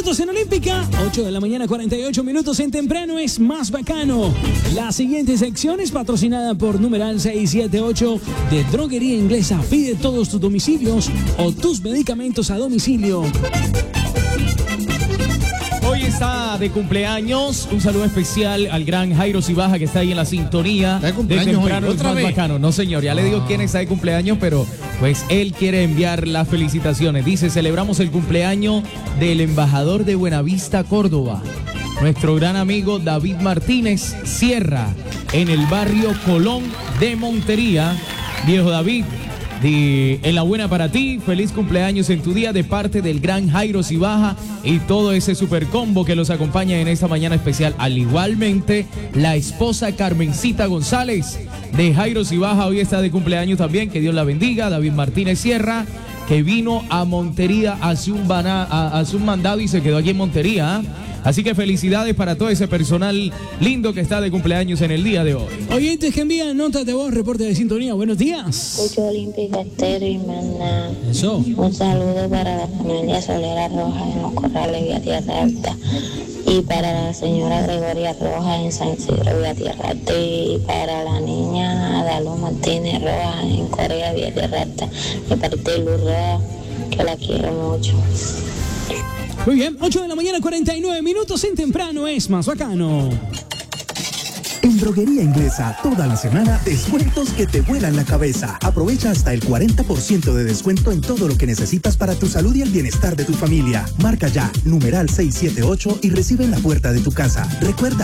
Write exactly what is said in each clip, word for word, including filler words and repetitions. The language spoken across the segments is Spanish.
minutos en Olímpica, ocho de la mañana, cuarenta y ocho minutos en Temprano es más bacano. La siguiente sección es patrocinada por numeral seiscientos setenta y ocho de Droguería Inglesa. Pide todos tus domicilios o tus medicamentos a domicilio. Hoy está de cumpleaños, un saludo especial al gran Jairo Cibaja que está ahí en la sintonía de, de Temprano hoy, es más vez? Bacano. No señor, ya ah. le digo quién está de cumpleaños, pero pues él quiere enviar las felicitaciones. Dice, celebramos el cumpleaños del embajador de Buenavista, Córdoba, nuestro gran amigo David Martínez Sierra, en el barrio Colón de Montería. Viejo David, de En la Buena para ti, feliz cumpleaños en tu día de parte del gran Jairo Cibaja y todo ese super combo que los acompaña en esta mañana especial. Al igualmente, la esposa Carmencita González de Jairo Cibaja hoy está de cumpleaños también, que Dios la bendiga. David Martínez Sierra, que vino a Montería hace un, bana, hace un mandado y se quedó aquí en Montería. Así que felicidades para todo ese personal lindo que está de cumpleaños en el día de hoy. Oyentes que envían notas de voz, reporte de sintonía. Buenos días. Escucho Olímpica Estéreo y Maná. Eso. Un saludo para la familia Solera Rojas en Los Corrales, Vía Tierra Alta. Y para la señora Gregoria Rojas en San Isidro, Vía Tierra Alta. Y para la niña Adalú Martínez Rojas en Corea, Vía Tierra Alta. Y para ti, Luz Rojas, que la quiero mucho. Muy bien, ocho de la mañana, cuarenta y nueve minutos en Temprano es más bacano. En Droguería Inglesa, toda la semana, descuentos que te vuelan la cabeza. Aprovecha hasta el cuarenta por ciento de descuento en todo lo que necesitas para tu salud y el bienestar de tu familia. Marca ya, numeral seiscientos setenta y ocho y recibe en la puerta de tu casa. Recuerda,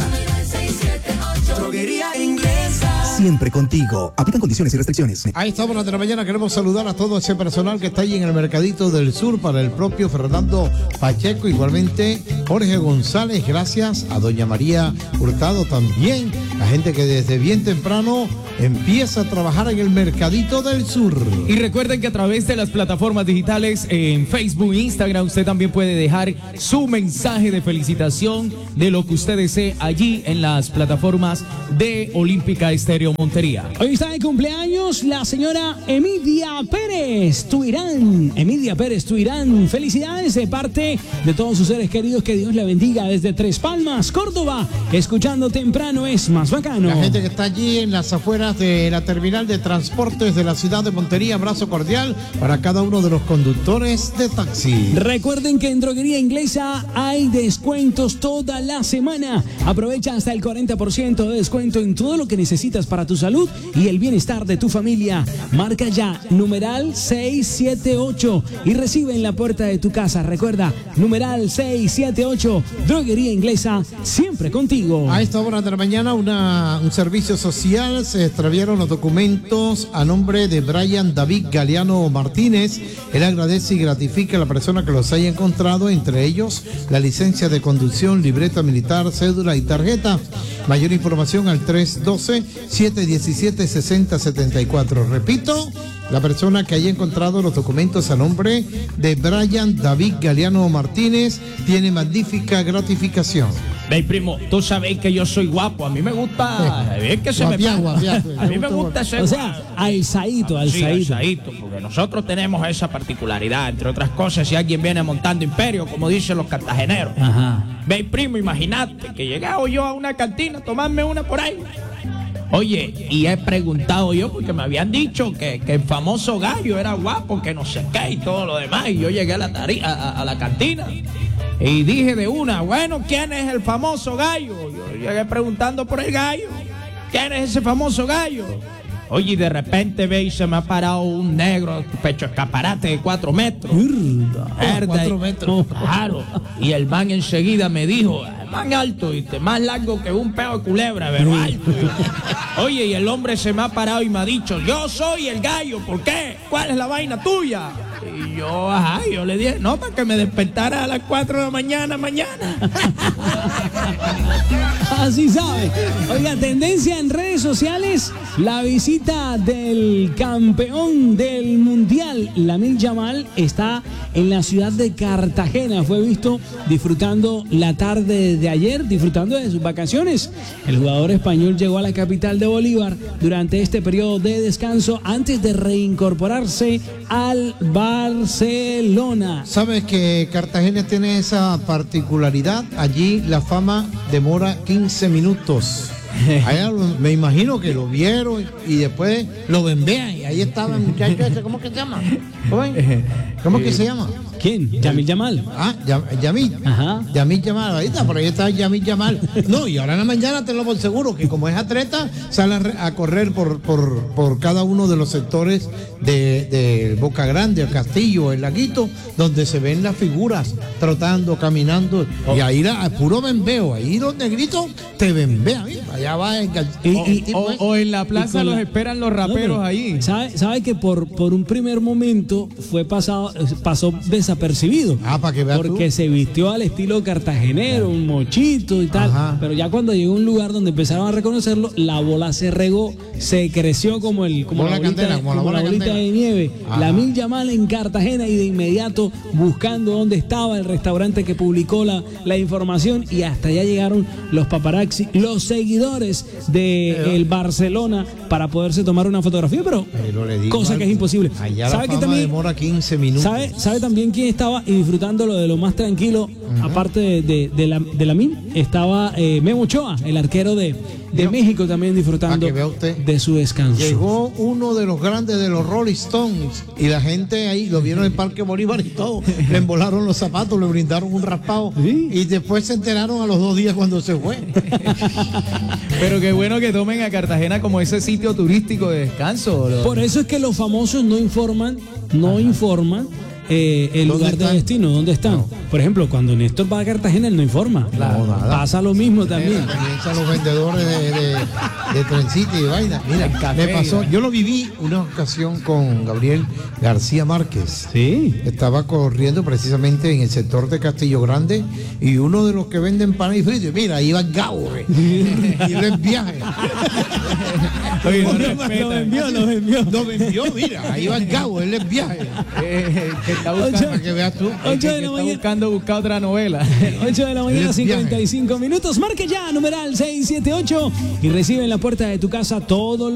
Droguería Inglesa. Siempre contigo. Aplican condiciones y restricciones. A esta hora de la mañana queremos saludar a todo ese personal que está ahí en el Mercadito del Sur, para el propio Fernando Pacheco, igualmente Jorge González, gracias a doña María Hurtado también, la gente que desde bien temprano empieza a trabajar en el Mercadito del Sur. Y recuerden que a través de las plataformas digitales en Facebook e Instagram usted también puede dejar su mensaje de felicitación de lo que usted desee allí en las plataformas de Olímpica Estéreo Montería. Hoy está de cumpleaños la señora Emilia Pérez Tuirán. Emilia Pérez Tuirán, felicidades de parte de todos sus seres queridos, que Dios la bendiga desde Tres Palmas, Córdoba, escuchando Temprano es más bacano. La gente que está allí en las afueras de la terminal de transportes de la ciudad de Montería, abrazo cordial para cada uno de los conductores de taxi. Recuerden que en Droguería Inglesa hay descuentos toda la semana. Aprovecha hasta el cuarenta por ciento de descuento en todo lo que necesitas para tu salud y el bienestar de tu familia. Marca ya, numeral seiscientos setenta y ocho y recibe en la puerta de tu casa. Recuerda, numeral seiscientos setenta y ocho, Droguería Inglesa, siempre contigo. A esta hora de la mañana, una, un servicio social, se extraviaron los documentos a nombre de Brian David Galeano Martínez. Él agradece y gratifica a la persona que los haya encontrado, entre ellos la licencia de conducción, libreta militar, cédula y tarjeta. Mayor información al tres uno dos, siete uno siete, seis cero siete cuatro. Repito, la persona que haya encontrado los documentos a nombre de Brian David Galeano Martínez tiene magnífica gratificación. Ve, primo, tú sabes que yo soy guapo. A mí me gusta. Es que se guapia, me guapia, A mí me gusta ser. O sea, alzadito, alzadito. Sí, alzadito, porque nosotros tenemos esa particularidad. Entre otras cosas, si alguien viene montando imperio, como dicen los cartageneros. Ajá. Ve, primo, imagínate que llegado yo a una cantina a tomarme una por ahí. Oye, y he preguntado yo, porque me habían dicho que, que el famoso Gallo era guapo, que no sé qué y todo lo demás. Y yo llegué a la, tari a, a, a la cantina y dije de una, bueno, ¿quién es el famoso Gallo? Yo llegué preguntando por el Gallo. ¿Quién es ese famoso Gallo? Oye, y de repente ve y se me ha parado un negro, pecho escaparate de cuatro metros. Verde, cuatro metros. Claro. Y el man enseguida me dijo, man alto, ¿viste? Más largo que un peo de culebra, pero alto. Oye, y el hombre se me ha parado y me ha dicho, yo soy el Gallo, ¿por qué? ¿Cuál es la vaina tuya? Y yo, ajá, yo le dije, no, para que me despertara a las cuatro de la mañana, mañana. Así sabe. Oiga, tendencia en redes sociales, la visita del campeón del mundial, Lamine Yamal, está en la ciudad de Cartagena. Fue visto disfrutando la tarde de ayer, disfrutando de sus vacaciones. El jugador español llegó a la capital de Bolívar durante este periodo de descanso antes de reincorporarse al Barcelona. ¿Sabes que Cartagena tiene esa particularidad? Allí la fama demora quince minutos. Allá lo, me imagino que lo vieron y después lo bembean y ahí estaba el muchacho ese, ¿cómo que se llama? ¿Cómo que se llama? ¿Quién? Yamil Yamal. Ah, Yamil. Ajá. Yamil Yamal, ahí está, por ahí está Yamil Yamal. No, y ahora en la mañana tenlo por seguro que como es atleta, sale a, a correr por, por, por cada uno de los sectores de, de Boca Grande, el Castillo, el Laguito, donde se ven las figuras trotando, caminando, oh. y ahí la, puro bembeo, ahí los negritos te bembean, allá va el, y, y, el o, o en la plaza los la, esperan los raperos no, ahí. ¿Sabe, sabe que por, por un primer momento fue pasado, pasó desapercibido? Ah, para que veas porque tú. Se vistió al estilo cartagenero, un mochito y tal. Ajá. Pero ya cuando llegó a un lugar donde empezaron a reconocerlo, la bola se regó, se creció como el como la bolita, candela, como como la bola la bolita de nieve. Yamil Yamal en Cartagena y de inmediato buscando dónde estaba el restaurante que publicó la, la información y hasta allá llegaron los paparazzi, los seguidores del Barcelona para poderse tomar una fotografía, pero, pero cosa algo, que es imposible. ¿Sabe que también demora quince minutos? ¿Sabe, sabe también quién estaba y disfrutando lo de lo más tranquilo? Uh-huh. Aparte de, de, de la de Lamine, estaba eh, Memo Ochoa, el arquero de, de México, también disfrutando de su descanso. Llegó uno de los grandes de los Rolling Stones y la gente ahí lo vieron en el Parque Bolívar y todo, le embolaron los zapatos, le brindaron un raspado, ¿sí? Y después se enteraron a los dos días cuando se fue. Pero qué bueno que tomen a Cartagena como ese sitio turístico de descanso. ¿No? Por eso es que los famosos no informan, no Ajá. informan eh, el lugar están? de destino, ¿dónde están? No. Por ejemplo, cuando Néstor va a Cartagena, él no informa. Claro, no, pasa lo mismo también. Piensan los vendedores de, de, de trencita y de vaina. Mira, café, me pasó, yo lo viví una ocasión con Gabriel García Márquez. Sí. Estaba corriendo precisamente en el sector de Castillo Grande y uno de los que venden pan y frito, mira, iba el Gabo, y él en viaje. Oye, no lo envió, lo envió. Lo envió, mira, ahí va el Gabo, él en viaje. Eh, que está buscando, ocho, para que veas tú, ocho que, de que la está mañana. buscando buscar otra novela. ocho de la mañana, cincuenta y cinco minutos. Marque ya, numeral seiscientos setenta y ocho y recibe en la puerta de tu casa todo